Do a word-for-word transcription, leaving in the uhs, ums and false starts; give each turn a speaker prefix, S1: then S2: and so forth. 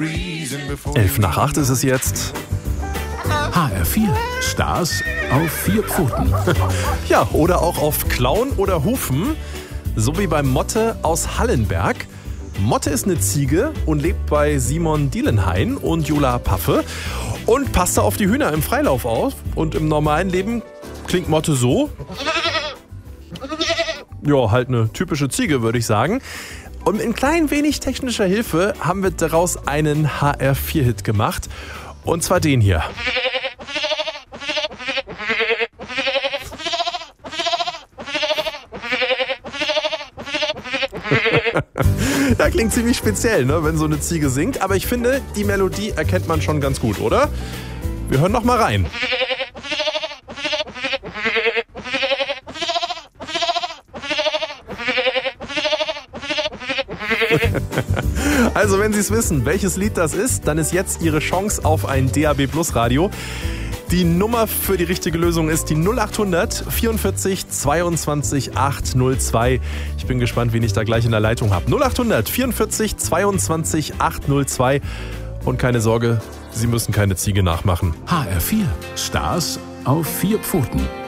S1: Elf nach acht ist es jetzt.
S2: H R vier. Stars auf vier Pfoten.
S1: Ja, oder auch auf Klauen oder Hufen. So wie bei Motte aus Hallenberg. Motte ist eine Ziege und lebt bei Simon Dielenhain und Jola Paffe und passt da auf die Hühner im Freilauf auf. Und im normalen Leben klingt Motte so. Ja, halt eine typische Ziege, würde ich sagen. Und mit ein klein wenig technischer Hilfe haben wir daraus einen H R vier Hit gemacht. Und zwar den hier. Ja, klingt ziemlich speziell, ne, wenn so eine Ziege singt. Aber ich finde, die Melodie erkennt man schon ganz gut, oder? Wir hören noch mal rein. Also, wenn Sie es wissen, welches Lied das ist, dann ist jetzt Ihre Chance auf ein D A B Plus Radio. Die Nummer für die richtige Lösung ist die null acht hundert vierundvierzig zweiundzwanzig achthundertzwei. Ich bin gespannt, wen ich da gleich in der Leitung habe. null acht hundert vierundvierzig zweiundzwanzig achthundertzwei. Und keine Sorge, Sie müssen keine Ziege nachmachen.
S2: H R vier. Stars auf vier Pfoten.